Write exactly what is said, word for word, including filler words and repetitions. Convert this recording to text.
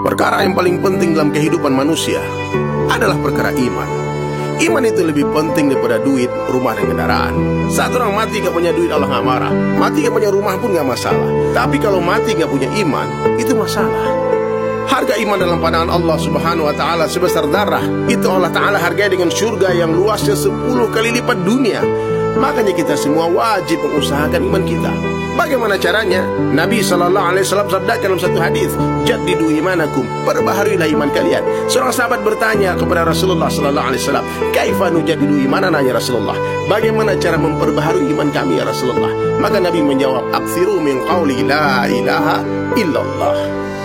Perkara yang paling penting dalam kehidupan manusia adalah perkara iman. Iman itu lebih penting daripada duit, rumah, dan kendaraan. Saat orang mati gak punya duit, Allah gak marah. Mati gak punya rumah pun gak masalah. Tapi kalau mati gak punya iman, itu masalah. Harga iman dalam pandangan Allah subhanahu wa ta'ala sebesar darah. Itu Allah ta'ala hargai dengan surga yang luasnya sepuluh kali lipat dunia. Makanya kita semua wajib mengusahakan iman kita. Bagaimana caranya? Nabi sallallahu alaihi wasallam sabda dalam satu hadis, "Jaddidu imanakum," perbaharilah iman kalian. Seorang sahabat bertanya kepada Rasulullah sallallahu alaihi wasallam, "Kaifa nujaddidu imanana ya Rasulullah?" Bagaimana cara memperbaharui iman kami ya Rasulullah? Maka Nabi menjawab, "Aktsiru min qauli la ilaha illallah."